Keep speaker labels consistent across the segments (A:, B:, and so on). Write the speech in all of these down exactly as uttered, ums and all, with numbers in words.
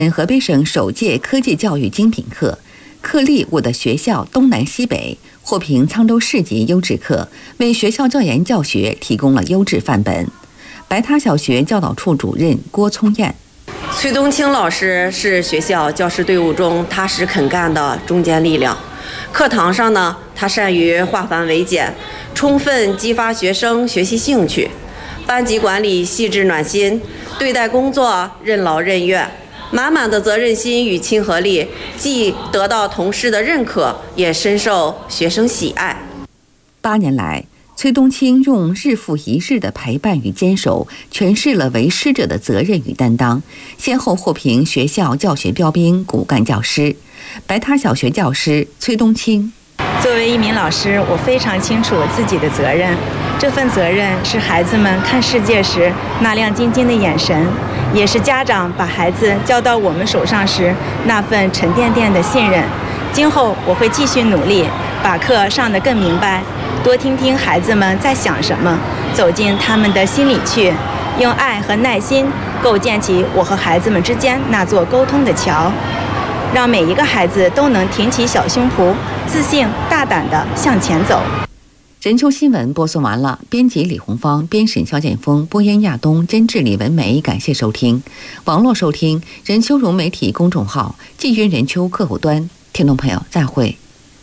A: 河北省首届科技教育精品课课例我的学校东南西北获评沧州市级优质课，为学校教研教学提供了优质范本。白塔小学教导处主任郭聪燕：
B: 崔东青老师是学校教师队伍中踏实肯干的中坚力量。课堂上呢，他善于化繁为简，充分激发学生学习兴趣。班级管理细致暖心，对待工作任劳任怨，满满的责任心与亲和力，既得到同事的认可，也深受学生喜爱。
A: 八年来，崔东青用日复一日的陪伴与坚守，诠释了为师者的责任与担当，先后获评学校教学标兵、骨干教师。白塔小学教师崔东青：
C: 作为一名老师，我非常清楚自己的责任，这份责任是孩子们看世界时那亮晶晶的眼神，也是家长把孩子交到我们手上时那份沉甸甸的信任。今后我会继续努力，把课上得更明白，多听听孩子们在想什么，走进他们的心里去，用爱和耐心构建起我和孩子们之间那座沟通的桥，让每一个孩子都能挺起小胸脯，自信大胆地向前走。
A: 任秋新闻播送完了，编辑李红芳，编审肖建峰，播音亚东，监制李文梅。感谢收听。网络收听任秋荣媒体公众号，季云任秋客户端。听众朋友，再会。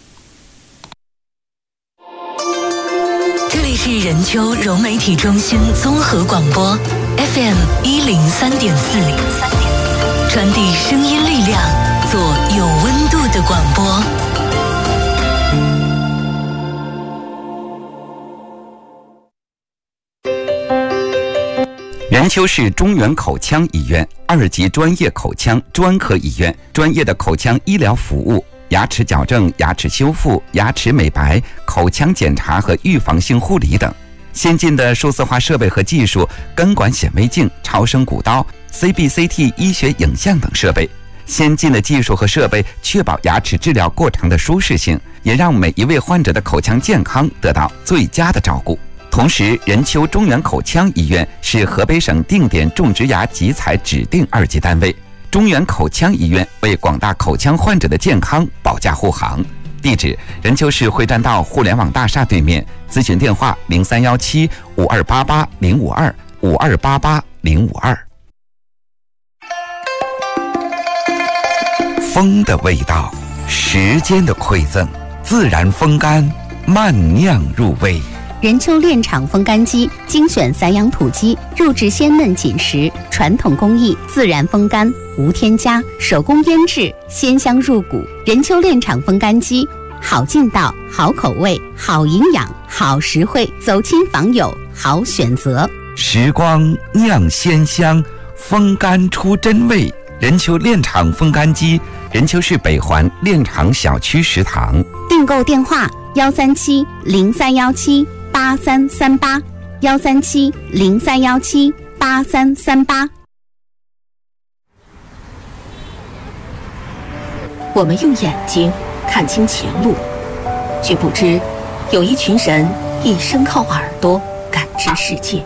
D: 这里是任秋荣媒体中心综合广播 F M 一零三点四，传递声音力量，做有温度的广播。
E: 任丘市中原口腔医院二级专业口腔专科医院，专业的口腔医疗服务、牙齿矫正、牙齿修复、牙齿美白、口腔检查和预防性护理等。先进的数字化设备和技术，根管显微镜、超声骨刀、C B C T 医学影像等设备。先进的技术和设备确保牙齿治疗过程的舒适性，也让每一位患者的口腔健康得到最佳的照顾。同时，任丘中原口腔医院是河北省定点种植牙集采指定二级单位。中原口腔医院为广大口腔患者的健康保驾护航。地址：任丘市会栈道互联网大厦对面。咨询电话：零三幺七五二八八零五二五二八八零五二。风的味道，时间的馈赠，自然风干，慢酿入味。
F: 任丘炼厂风干机精选散养土鸡，肉质鲜嫩紧实，传统工艺，自然风干，无添加，手工腌制，鲜香入骨。任丘炼厂风干机，好劲道，好口味，好营养，好实惠，走亲访友，好选择。
E: 时光酿鲜香，风干出真味。任丘炼厂风干机，任丘市北环炼厂小区食堂。
F: 订购电话：幺三七零三幺七八三三八，幺三七零三幺七八三三八。
G: 我们用眼睛看清前路，却不知有一群人一生靠耳朵感知世界。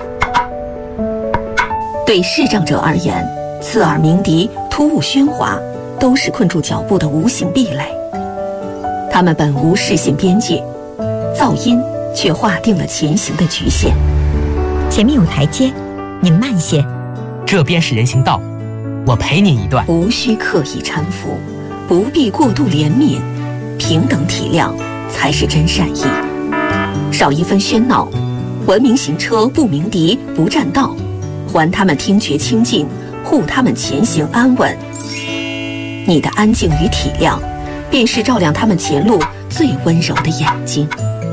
G: 对视障者而言，刺耳鸣笛、突兀喧哗都是困住脚步的无形壁垒。他们本无视线边界，噪音却划定了前行的局限。
H: 前面有台阶，您慢些。
I: 这边是人行道，我陪您一段。
G: 无需刻意搀扶，不必过度怜悯，平等体谅才是真善意。少一分喧闹，文明行车不鸣笛不占道，还他们听觉清净，护他们前行安稳。你的安静与体谅，便是照亮他们前路最温柔的眼睛。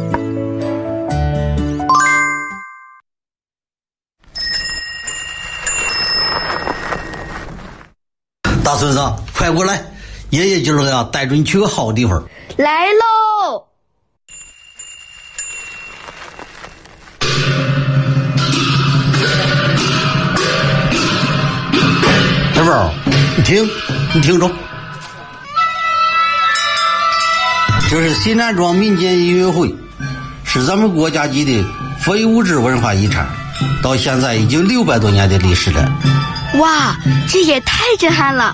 J: 大孙子，快过来，爷爷今儿个呀带着你去个好地方。
K: 来喽！
J: 小宝，你听，你听着，这是西南庄民间音乐会，是咱们国家级的非物质文化遗产，到现在已经六百多年的历史了。
K: 哇，这也太震撼了！